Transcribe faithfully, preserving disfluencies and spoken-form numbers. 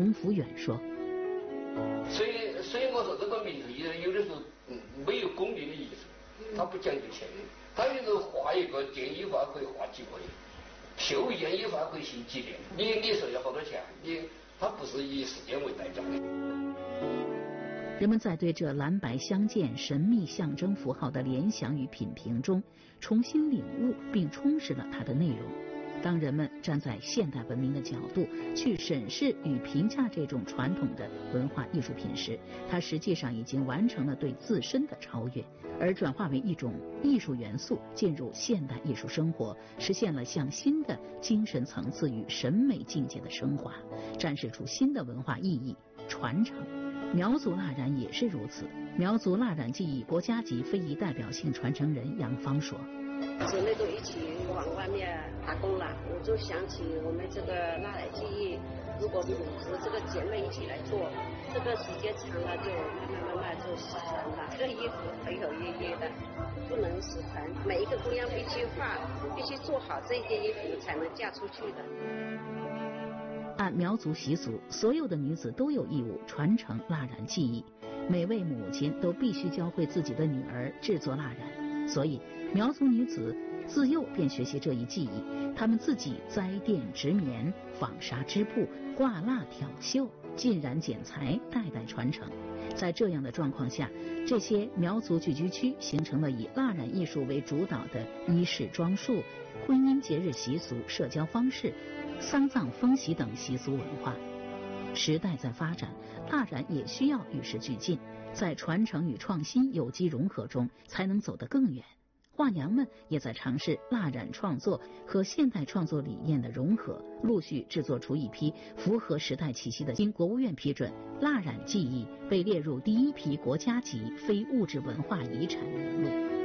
洪福远说。 所以，所以我说这个名字有有的时候没有功利的意思，它不讲究钱，它就是画一个电影画可以画几个亿，绣一件衣服还可以绣几年。你你说要好多钱？你它不是以时间为代价的。 人们在对这蓝白相间、神秘象征符号的联想与品评中，重新领悟并充实了它的内容。当人们站在现代文明的角度去审视与评价这种传统的文化艺术品时，它实际上已经完成了对自身的超越，而转化为一种艺术元素进入现代艺术生活，实现了向新的精神层次与审美境界的升华，展示出新的文化意义传承。苗族蜡染也是如此。苗族蜡染技艺国家级非遗代表性传承人杨芳说： 姊妹都一起往外面打工了，我就想起我们这个蜡染技艺，如果母子这个姐妹一起来做，这个时间长了就慢慢慢慢就失传了。这个衣服很有意义的，不能失传。每一个姑娘必须画，必须做好这件衣服才能嫁出去的。 按苗族习俗，所有的女子都有义务传承蜡染技艺，每位母亲都必须教会自己的女儿制作蜡染。所以苗族女子自幼便学习这一技艺，她们自己栽甸织棉、纺纱织布、挂蜡挑绣，浸染剪裁，代代传承。在这样的状况下，这些苗族聚居区形成了以蜡染艺术为主导的衣饰装束、婚姻节日习俗、社交方式、丧葬风习等习俗文化。时代在发展，蜡染也需要与时俱进，在传承与创新有机融合中才能走得更远。画娘们也在尝试蜡染创作和现代创作理念的融合，陆续制作出一批符合时代气息的，经国务院批准，蜡染技艺被列入第一批国家级非物质文化遗产名录。